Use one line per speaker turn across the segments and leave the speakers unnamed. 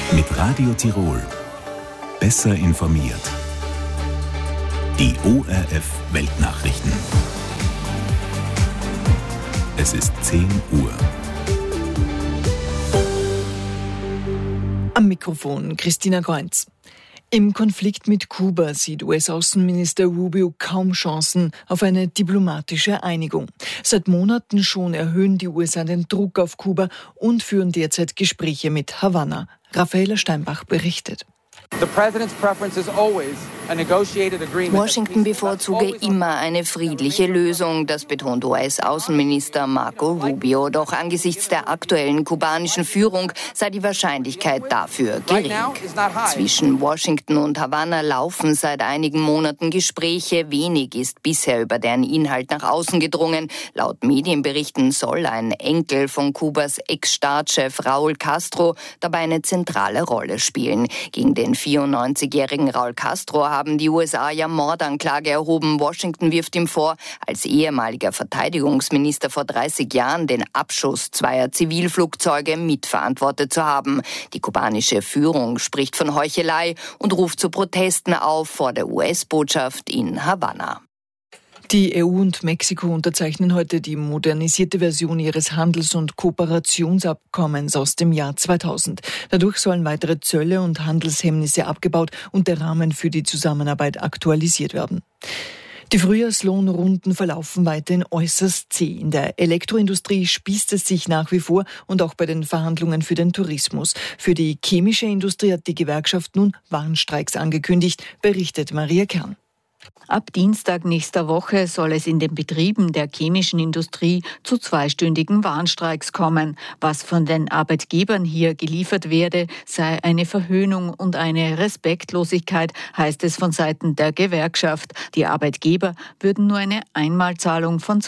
Mit Radio Tirol. Besser informiert. Die ORF Weltnachrichten. Es ist 10 Uhr.
Am Mikrofon Christina Kreunz. Im Konflikt mit Kuba sieht US-Außenminister Rubio kaum Chancen auf eine diplomatische Einigung. Seit Monaten schon erhöhen die USA den Druck auf Kuba und führen derzeit Gespräche mit Havanna. Raffaela Steinbach berichtet.
Washington bevorzuge immer eine friedliche Lösung, das betont US-Außenminister Marco Rubio. Doch angesichts der aktuellen kubanischen Führung sei die Wahrscheinlichkeit dafür gering. Zwischen Washington und Havanna laufen seit einigen Monaten Gespräche. Wenig ist bisher über deren Inhalt nach außen gedrungen. Laut Medienberichten soll ein Enkel von Kubas Ex-Staatschef Raúl Castro dabei eine zentrale Rolle spielen. Gegen den 94-jährigen Raúl Castro haben die USA ja Mordanklage erhoben. Washington wirft ihm vor, als ehemaliger Verteidigungsminister vor 30 Jahren den Abschuss zweier Zivilflugzeuge mitverantwortet zu haben. Die kubanische Führung spricht von Heuchelei und ruft zu Protesten auf vor der US-Botschaft in Havanna.
Die EU und Mexiko unterzeichnen heute die modernisierte Version ihres Handels- und Kooperationsabkommens aus dem Jahr 2000. Dadurch sollen weitere Zölle und Handelshemmnisse abgebaut und der Rahmen für die Zusammenarbeit aktualisiert werden. Die Frühjahrslohnrunden verlaufen weiterhin äußerst zäh. In der Elektroindustrie spießt es sich nach wie vor und auch bei den Verhandlungen für den Tourismus. Für die chemische Industrie hat die Gewerkschaft nun Warnstreiks angekündigt, berichtet Maria Kern.
Ab Dienstag nächster Woche soll es in den Betrieben der chemischen Industrie zu 2-stündigen Warnstreiks kommen. Was von den Arbeitgebern hier geliefert werde, sei eine Verhöhnung und eine Respektlosigkeit, heißt es von Seiten der Gewerkschaft. Die Arbeitgeber würden nur eine Einmalzahlung von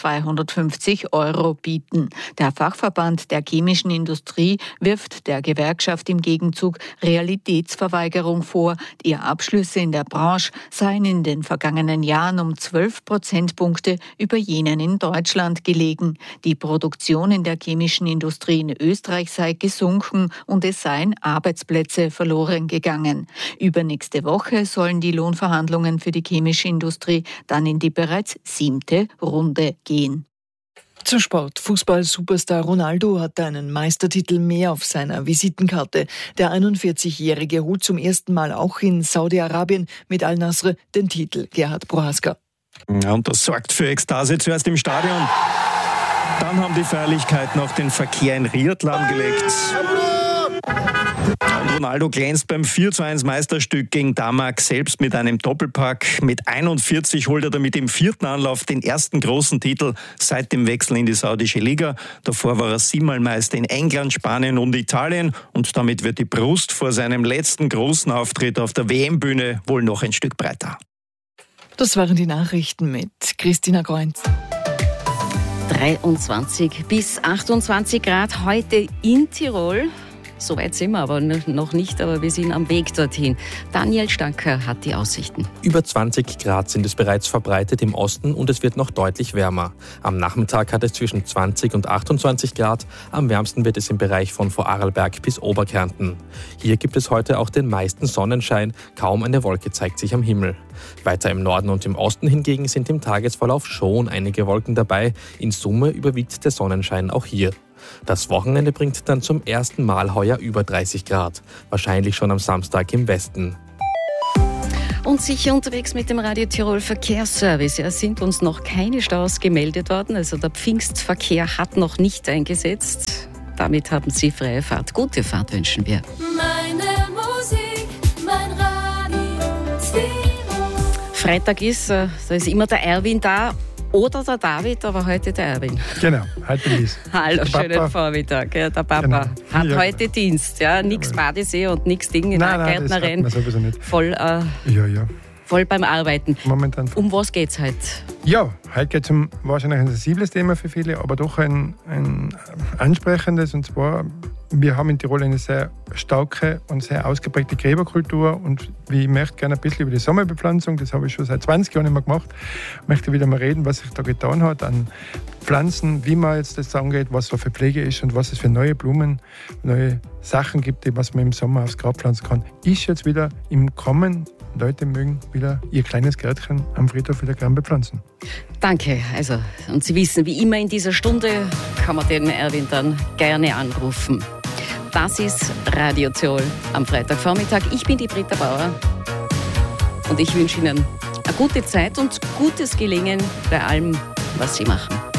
250 € bieten. Der Fachverband der chemischen Industrie wirft der Gewerkschaft im Gegenzug Realitätsverweigerung vor. Die Abschlüsse in der Branche seien in den vergangenen Jahren um 12 Prozentpunkte über jenen in Deutschland gelegen. Die Produktion in der chemischen Industrie in Österreich sei gesunken und es seien Arbeitsplätze verloren gegangen. Übernächste Woche sollen die Lohnverhandlungen für die chemische Industrie dann in die bereits 7. Runde gehen.
Zum Sport. Fußball-Superstar Ronaldo hat einen Meistertitel mehr auf seiner Visitenkarte. Der 41-Jährige holt zum ersten Mal auch in Saudi-Arabien mit Al-Nassr den Titel. Gerhard Prohaska.
Ja, und das sorgt für Ekstase zuerst im Stadion. Dann haben die Feierlichkeiten auch den Verkehr in Riyadh lahmgelegt. Und Ronaldo glänzt beim 4:1 Meisterstück gegen Damak selbst mit einem Doppelpack. Mit 41 holt er damit im 4. Anlauf den ersten großen Titel seit dem Wechsel in die saudische Liga. Davor war er 7-mal Meister in England, Spanien und Italien. Und damit wird die Brust vor seinem letzten großen Auftritt auf der WM-Bühne wohl noch ein Stück breiter.
Das waren die Nachrichten mit Christina Kreunz.
23 bis 28 Grad heute in Tirol. So weit sind wir aber noch nicht, aber wir sind am Weg dorthin. Daniel Stanker hat die Aussichten.
Über 20 Grad sind es bereits verbreitet im Osten und es wird noch deutlich wärmer. Am Nachmittag hat es zwischen 20 und 28 Grad. Am wärmsten wird es im Bereich von Vorarlberg bis Oberkärnten. Hier gibt es heute auch den meisten Sonnenschein. Kaum eine Wolke zeigt sich am Himmel. Weiter im Norden und im Osten hingegen sind im Tagesverlauf schon einige Wolken dabei. In Summe überwiegt der Sonnenschein auch hier. Das Wochenende bringt dann zum ersten Mal heuer über 30 Grad. Wahrscheinlich schon am Samstag im Westen.
Und sicher unterwegs mit dem Radio Tirol Verkehrsservice. Es sind uns noch keine Staus gemeldet worden. Also der Pfingstverkehr hat noch nicht eingesetzt. Damit haben Sie freie Fahrt. Gute Fahrt wünschen wir.
Meine Musik, mein Radio Tirol.
Freitag ist, da ist immer der Erwin da. Oder der David, aber heute der Erwin.
Genau, heute bin ich.
Hallo, schönen Vormittag. Ja, der Papa hat heute Dienst. Ja, nichts Badesee und nichts Ding in der Gärtnerin.
Das sowieso nicht.
Voll voll beim Arbeiten.
Momentan.
Um was geht's heute?
Ja, heute geht es um wahrscheinlich ein sensibles Thema für viele, aber doch ein ansprechendes. Und zwar, wir haben in Tirol eine sehr starke und sehr ausgeprägte Gräberkultur. Und ich möchte gerne ein bisschen über die Sommerbepflanzung, das habe ich schon seit 20 Jahren nicht mehr gemacht, möchte wieder mal reden, was sich da getan hat an Pflanzen, wie man jetzt das angeht, was da für Pflege ist und was es für neue Blumen, neue Sachen gibt, die was man im Sommer aufs Grab pflanzen kann. Ist jetzt wieder im Kommen. Leute mögen wieder ihr kleines Gärtchen am Friedhof wieder gern bepflanzen.
Danke. Also, und Sie wissen, wie immer in dieser Stunde kann man den Erwin dann gerne anrufen. Das ist Radio Tirol am Freitagvormittag. Ich bin die Britta Bauer und ich wünsche Ihnen eine gute Zeit und gutes Gelingen bei allem, was Sie machen.